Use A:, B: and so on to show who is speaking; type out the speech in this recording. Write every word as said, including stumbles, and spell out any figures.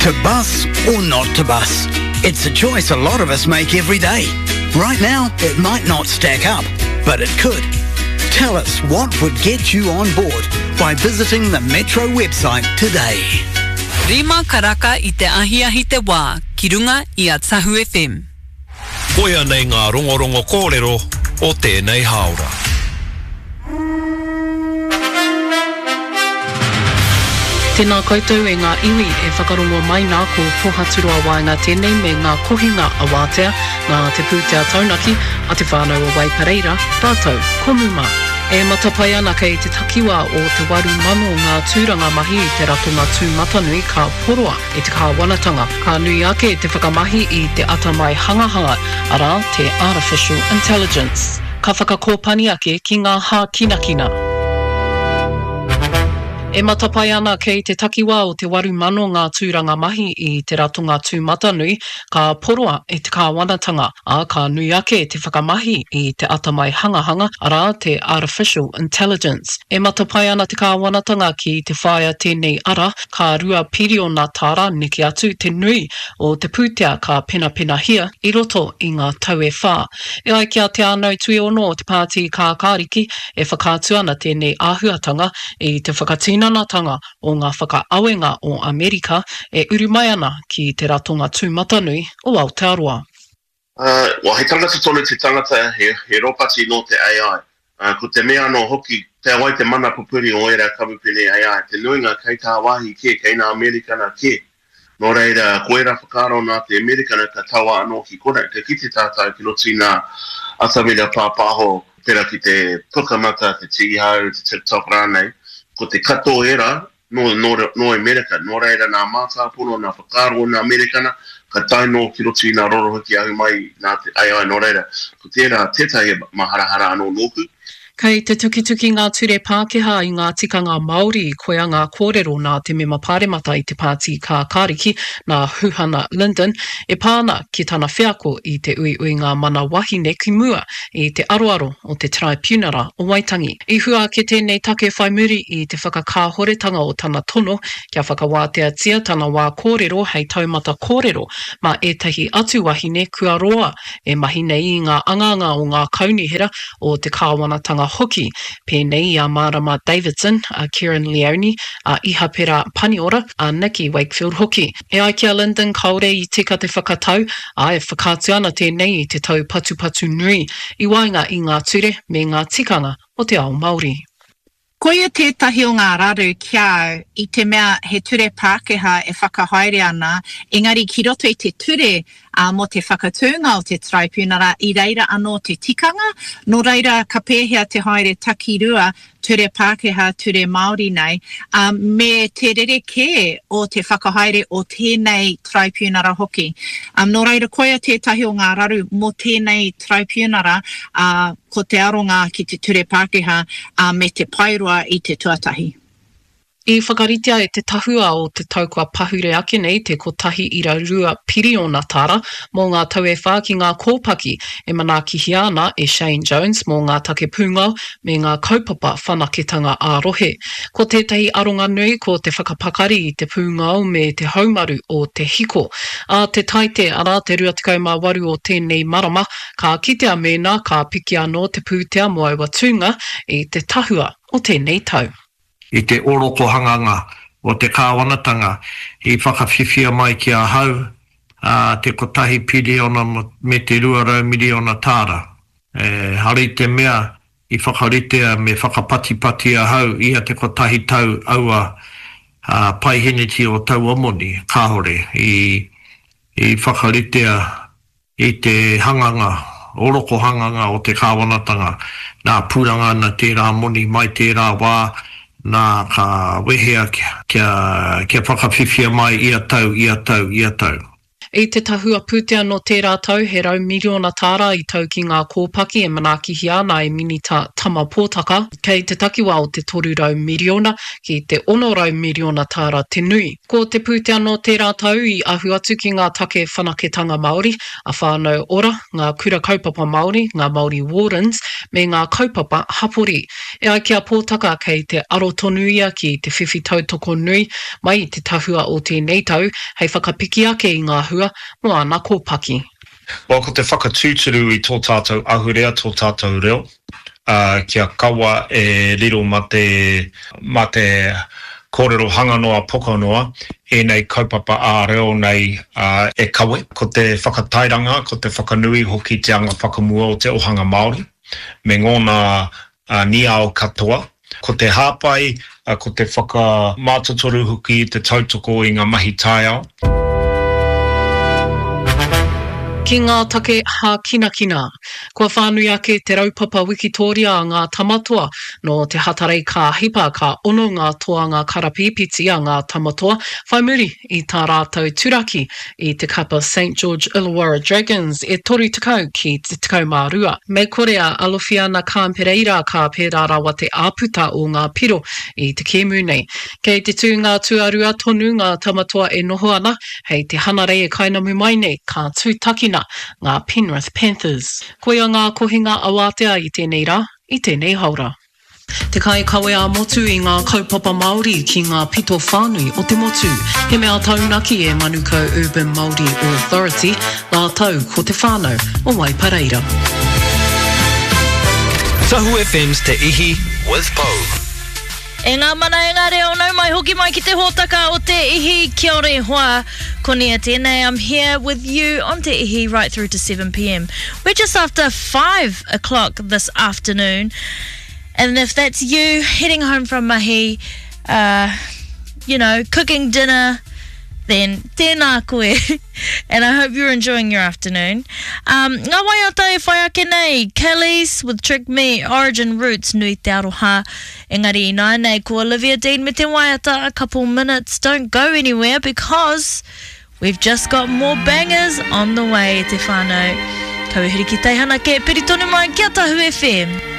A: To bus or not to bus? It's a choice a lot of us make every day. Right now, it might not stack up, but it could. Tell us what would get you on board by visiting the Metro website today.
B: Rima karaka I te ahiahi te wā, ki runga I a Tahu F M.
C: Koia nei ngā rongorongo kōrero o tēnei haora.
D: Tēnā koutou e ngā iwi e whakarongo mai nā ko pohaturua waenga tēnei me ngā kohinga a wātea, ngā te pūtea taunaki, a te whānau o Waipareira, tātou, komuma. E matapai ana kei te takiwa o te waru mano ngā tūranga mahi I te ratonga tūmatanui ka poroa e te kāwanatanga. Ka nui ake te whakamahi I te atamai hangahanga, ara te Artificial Intelligence. Ka whakakōpani ake ki ngā hā kinakina. E matapai ana kei te takiwa o te waru mano ngā tūranga mahi I te ratonga tūmatanui ka poroa e te kāwanatanga, a ka nui ake te whakamahi I te atamai hangahanga, ara te Artificial Intelligence. E matapai ana te kāwanatanga ki te whaia tēnei ara, ka rua piri o ngā tāra niki atu te nui o te pūtea ka pena pena hia I roto I ngā tau e whā. E ai kia te anau tui ono o te pāti ka kāriki e whakātu ana tēnei āhuatanga I te whakatina tanga o ngā whakaawenga o Amerika e uru mai ana ki te ratonga tūmatanui o Aotearoa.
E: Uh, wa he tangata tonu te tangata he, he ropati no te A I. Uh, ko te mea no hoki te awai te mana pupuri o era kawipene A I. Te nuinga kei tā wahi ke, kei nā Amerika na ke. No reira, koe ra whakaro nā te Amerika na ka tawa anō ki kora. Te kite tātai ki roti nā atamira pāpāho pera ki te pukamata, te tigihau, te TikTok rānei. Ko te kato era, no, no, no Amerika, no reira nā mātā pono, nā whakaro nā Amerikana, ka taino ki roti nā rorohiki ahu mai nā te A I no reira. Ko tērā tētai maharahara anō nōku.
D: Kei te tukituki ngā ture Pākehā I ngā tikanga Māori koia ngā kōrero nā te mema pāremata I te pāti ka kāriki nā Huhana Linden e pāna ki tana whiako I te ui ui ngā mana wahine ki mua I te aroaro o te Tribunara o Waitangi. I hua ke tēnei take whai muri I te whakakāhoretanga o tana tono kia whakawātea tia tana wā kōrero hei taumata kōrero ma etahi atu wahine kua roa e mahine I ngā anganga o ngā kaunihera o te kāwanatanga hoki, pēnei a Marama Davidson, a Kieran Leone, a Iha Pera Paniora, a Nikki Wakefield hoki. E ai kia Linden kaore I tika te whakatau, a e whakātu ana tēnei I te tau patu patu nui, I wainga I ngā ture me ngā tikanga o te ao Māori.
F: Koia tētahi o ngā raru kia au I te mea he ture Pākehā e whakahaere ana, engari ki roto I te ture a mo te whakatūnga o te Tribunara I reira anō te tikanga, no reira ka pēhea te haere takirua ture Pākehā, ture Māori nei, um, me te rere ke o te whakahaere o tēnei Tribunara hoki. Um, no reira koia tētahi o ngā raru mo tēnei Tribunara uh, ko te aronga ki te ture Pākehā uh, me te pairua I te tuatahi.
D: I whakaritea e te tahua o te taukua pahure ake nei te kotahi ira rua piri o ngā tāra mō ngā tau e whā ki ngā kōpaki e manakihi ana e Shane Jones mō ngā take pūngau me ngā kaupapa whanaketanga ārohe. Ko tētahi aronga nui ko te whakapakari I te pūngau me te haumaru o te hiko. A te taite ara te rua tekau mā waru o tēnei marama ka kitea mēnā ka piki anō te pūtea mo aua tūnga I te tahua o tēnei tau.
G: I te oroko hanganga o te kāwanatanga I whakawhiwhia mai ki a hau uh, te kotahi piriona me te ruarau miliona tāra. E, hari te mea I whakaritea me whakapatipati a hau ia te kotahi tau aua uh, paiheneti o tau omoni, kāhore, I, I whakaritea I te hanganga, oroko hanganga o te kāwanatanga, nā pūranga na tērā moni mai tērā wā, nā ka wehea kia, kia, kia whakawhiwhia mai ia tau, ia tau, ia tau.
D: I te tahua pūtea no tērā tau, he rau miliona tāra i tau ki ngā kōpaki e manakihi ana e minita tama pōtaka, kei te takiwa o te toru rau miliona ki te ono rau miliona tāra te nui. Ko te pūtea no tērā tau i ahu atu ki ngā take whanaketanga Māori, a whānau ora, ngā kura kaupapa Māori, ngā Māori Wardens, me ngā kaupapa hapori. E ai kia pōtaka kei te aro tonuia ki te whiwhi tautoko nui, mai i te tahua o tēnei tau, hei whakapiki ake i ngā hua, mo ana kōpaki.
G: Well, ko te whakatūturu i tō tātou ahurea, tō tātou reo, uh, kia kawa e riro ma te, ma te kōrero hanganoa pokanoa, e nei kaupapa a reo nei uh, e kawe, ko te whakatairanga, ko te whakanui hoki te anga whakamua o te ohanga Māori, me ngōna uh, niao katoa, ko te hāpai, uh, ko te whakamātotoru hoki te tautoko i ngā mahi tāiao.
D: Ki ngā take hā kina kina, kua whānui ake te raupapa Wikitoria a ngā tamatoa no te hatarei ka hipa ka ono ngā toanga karapipiti a ngā tamatoa, whai muri i tā rātou turaki i te kapa Saint George Illawarra Dragons e toru tekau ki te tekau mārua. Me korea Alofiana Khan Pereira ka pērā rawa te āputa o ngā piro i te kēmu nei. Kei te tū ngā tuarua tonu ngā tamatoa e noho ana, hei te hanarei e kainamu mai nei ka tūtakina ngā Penrith Panthers. Koia ngā kohinga awatea i tēnei rā, i tēnei haura. Te kai kawe a motu i ngā kaupapa Māori ki ngā pito whānui o te motu. He mea taunaki e Manukau Urban Māori Authority, nā tau ko te whānau o Waipareira.
C: Tahu F M's Te Ihi with Pau.
H: E ngā mana e ngā reo nau mai hoki mai ki te hōtaka o Te Ihi, kia ore hoa, konia tēnei, I'm here with you on Te Ihi right through to seven p m. We're just after five o'clock this afternoon, and if that's you heading home from mahi, uh, you know, cooking dinner, then tēnā koe, and I hope you're enjoying your afternoon. Um, ngā waiata e whai ake nei, Kelly's with Trick Me, Origin Roots, nui te aroha, engari i nai nei, ko Olivia Dean me te waiata, a couple minutes, don't go anywhere, because we've just got more bangers on the way, te whānau. Kauhiri ki teihana ke, piri tonu mai, kia Tahu F M.